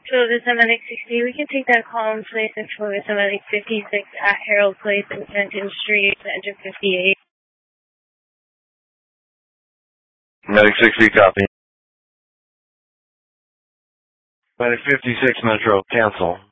Clovis Medic 60, we can take that call in place in Clovis Medic 56 at Harold Place and Fenton Street, engine 58. Medic 60, copy. Medic 56, Metro, cancel.